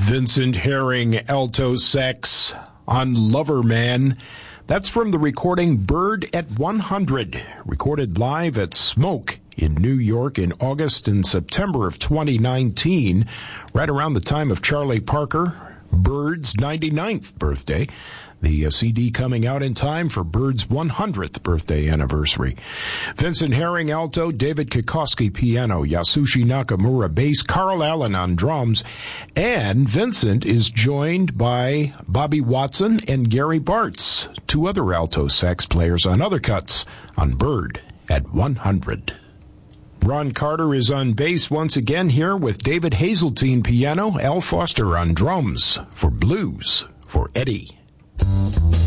Vincent Herring, alto sax on Loverman. That's from the recording Bird at 100, recorded live at Smoke in New York in August and September of 2019, right around the time of Charlie Parker, Bird's 99th birthday. The CD coming out in time for Bird's 100th birthday anniversary. Vincent Herring, alto, David Kikoski, piano, Yasushi Nakamura, bass, Carl Allen on drums, and Vincent is joined by Bobby Watson and Gary Bartz, two other alto sax players on other cuts on Bird at 100. Ron Carter is on bass once again here with David Hazeltine piano, Al Foster on drums for Blues for Eddie.